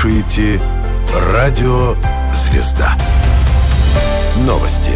слушаете «Радио Звезда». Новости.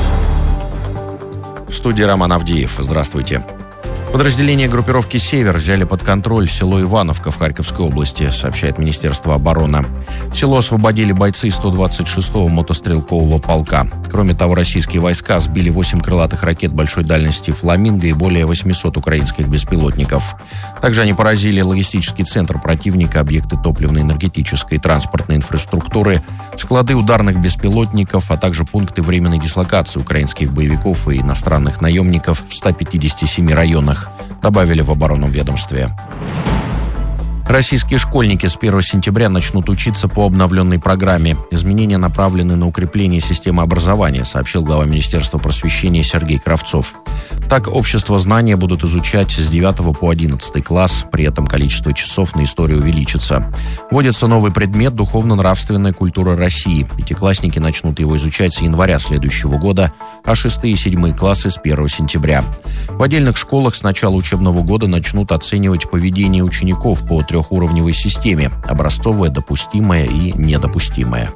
В студии Роман Авдеев. Здравствуйте. Подразделения группировки «Север» взяли под контроль село Ивановка в Харьковской области, сообщает Министерство обороны. Село освободили бойцы 126-го мотострелкового полка. Кроме того, российские войска сбили 8 крылатых ракет большой дальности «Фламинго» и более 800 украинских беспилотников. Также они поразили логистический центр противника, объекты топливно-энергетической и транспортной инфраструктуры, склады ударных беспилотников, а также пункты временной дислокации украинских боевиков и иностранных наемников в 157 районах, добавили в оборонном ведомстве. Российские школьники с 1 сентября начнут учиться по обновленной программе. Изменения направлены на укрепление системы образования, сообщил глава Министерства просвещения Сергей Кравцов. Так, общество знания будут изучать с 9 по 11 класс, при этом количество часов на историю увеличится. Вводится новый предмет «Духовно-нравственная культура России». Пятиклассники начнут его изучать с января следующего года, а 6 и 7 классы с 1 сентября. В отдельных школах с начала учебного года начнут оценивать поведение учеников по трехуровневой системе – образцовое, допустимое и недопустимое.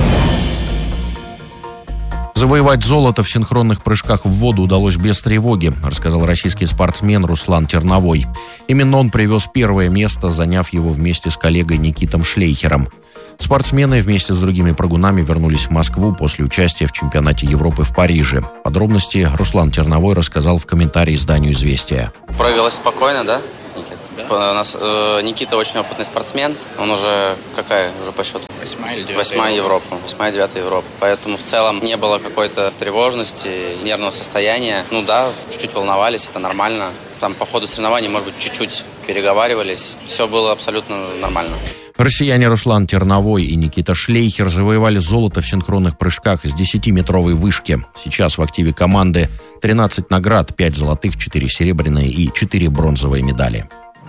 Завоевать золото в синхронных прыжках в воду удалось без тревоги, рассказал российский спортсмен Руслан Терновой. Именно он привез первое место, заняв его вместе с коллегой Никитом Шлейхером. Спортсмены вместе с другими прыгунами вернулись в Москву после участия в чемпионате Европы в Париже. Подробности Руслан Терновой рассказал в комментарии изданию «Известия». Прыгалось спокойно, да, Никита? Да. У нас Никита очень опытный спортсмен. Он уже по счету? 8-я Европа. 8-9 Европа. Поэтому в целом не было какой-то тревожности, нервного состояния. Ну да, чуть-чуть волновались, это нормально. Там по ходу соревнований, может быть, чуть-чуть переговаривались. Все было абсолютно нормально. Россияне Руслан Терновой и Никита Шлейхер завоевали золото в синхронных прыжках с 10-метровой вышки. Сейчас в активе команды 13 наград, 5 золотых, 4 серебряные и 4 бронзовые медали.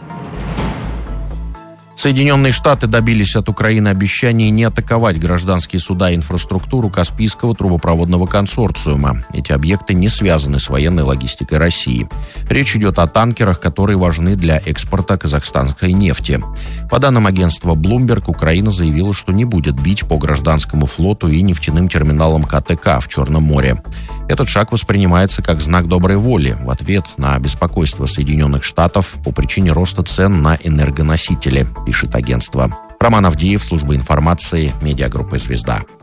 Соединенные Штаты добились от Украины обещания не атаковать гражданские суда и инфраструктуру Каспийского трубопроводного консорциума. Эти объекты не связаны с военной логистикой России. Речь идет о танкерах, которые важны для экспорта казахстанской нефти. По данным агентства Bloomberg, Украина заявила, что не будет бить по гражданскому флоту и нефтяным терминалам КТК в Черном море. Этот шаг воспринимается как знак доброй воли в ответ на беспокойство Соединенных Штатов по причине роста цен на энергоносители, пишет агентство. Роман Авдеев, служба информации, медиагруппы «Звезда».